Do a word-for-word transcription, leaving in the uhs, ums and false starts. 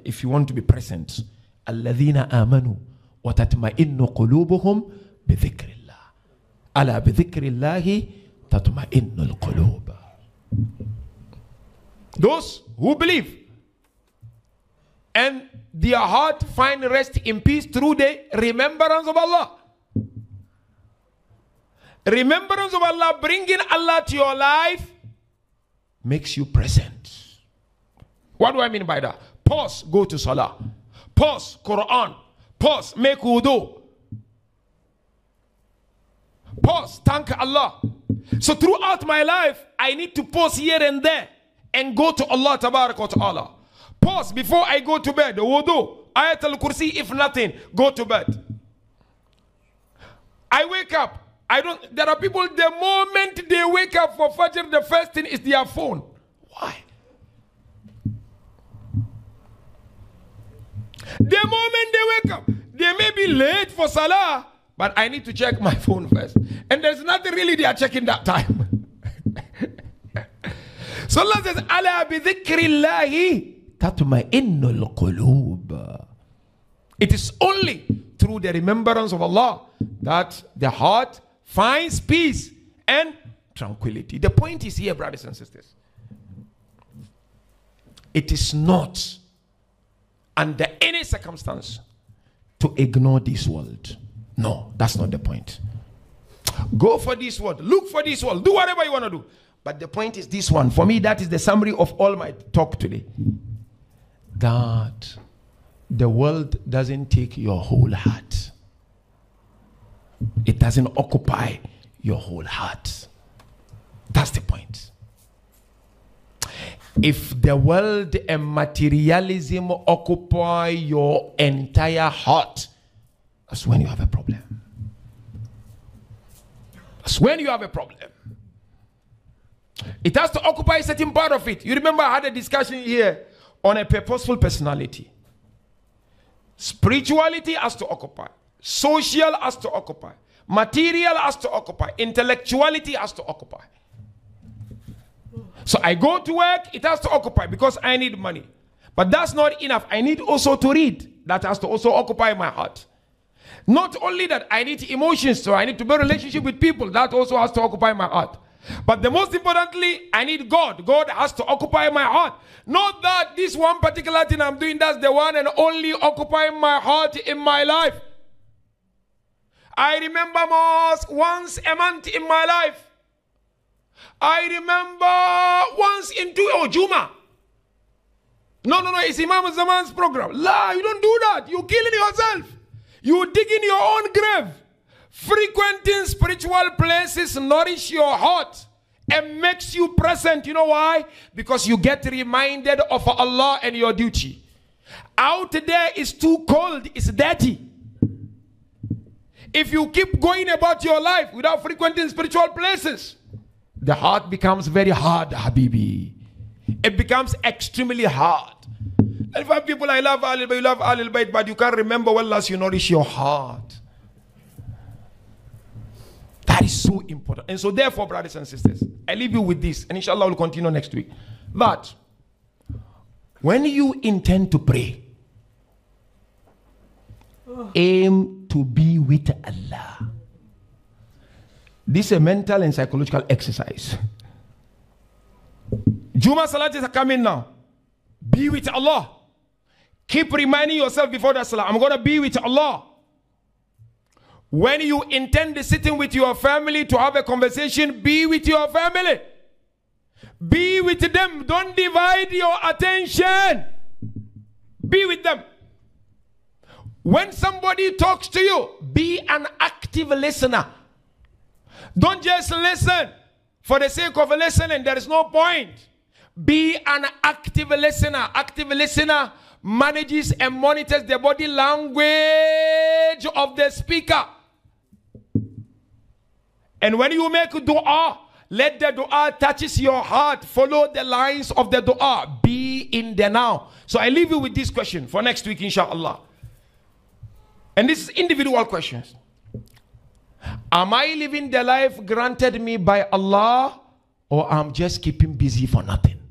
if you want to be present. الَّذِينَ آمَنُوا وَتَطْمَئِنُّ قُلُوبُهُمْ بِذِكْرِ اللَّهِ أَلَا بِذِكْرِ اللَّهِ تَطْمَئِنُّ الْقُلُوبُ. Those who believe and their heart find rest in peace through the remembrance of Allah. Remembrance of Allah, bringing Allah to your life, makes you present. What do I mean by that? Pause, go to Salah. Pause, Quran. Pause, make wudu. Pause, thank Allah. So throughout my life, I need to pause here and there and go to Allah Tabarak wa Ta'ala. Pause before I go to bed. Wudu, Ayat al-Kursi, if nothing, go to bed. I wake up. I don't, there are people, the moment they wake up for Fajr, the first thing is their phone. Why? The moment they wake up, they may be late for Salah, but I need to check my phone first. And there's nothing really they are checking that time. So Allah says, Ala bi dhikrillahi tatma'innul qulub. It is only through the remembrance of Allah that the heart finds peace and tranquility. The point is here, brothers and sisters. It is not under any circumstance to ignore this world. No, that's not the point. Go for this world. Look for this world. Do whatever you want to do. But the point is this one. For me, that is the summary of all my talk today. That the world doesn't take your whole heart. It doesn't occupy your whole heart. That's the point. If the world and materialism occupy your entire heart, that's when you have a problem. That's when you have a problem. It has to occupy a certain part of it. You remember I had a discussion here on a purposeful personality. Spirituality has to occupy. Social has to occupy. Material has to occupy. Intellectuality has to occupy. So I go to work, it has to occupy because I need money. But that's not enough. I need also to read. That has to also occupy my heart. Not only that, I need emotions, so I need to build a relationship with people. That also has to occupy my heart. But the most importantly, I need God. God has to occupy my heart. Not that this one particular thing I'm doing, that's the one and only occupying my heart in my life. I remember most once a month in my life. I remember once in two, oh, Juma. No, no, no, it's Imam Zaman's program. La, you don't do that. You're killing yourself. You dig in your own grave. Frequenting spiritual places nourish your heart and makes you present. You know why? Because you get reminded of Allah and your duty. Out there is too cold, it's dirty. If you keep going about your life without frequenting spiritual places, the heart becomes very hard, Habibi. It becomes extremely hard. And for people, I love Ahlul Bayt, you love Ahlul Bayt, but you can't remember well as you nourish your heart. That is so important. And so therefore, brothers and sisters, I leave you with this, and inshallah we'll continue next week. But when you intend to pray, aim to be with Allah. This is a mental and psychological exercise. Juma Salat is coming now. Be with Allah. Keep reminding yourself before that Salah, I'm going to be with Allah. When you intend sitting with your family to have a conversation, be with your family. Be with them. Don't divide your attention. Be with them. When somebody talks to you, be an active listener. Don't just listen for the sake of listening. There is no point. Be an active listener. Active listener manages and monitors the body language of the speaker. And when you make dua, let the dua touches your heart. Follow the lines of the dua. Be in the now. So I leave you with this question for next week, inshallah. And this is individual questions. Am I living the life granted me by Allah, or I'm just keeping busy for nothing?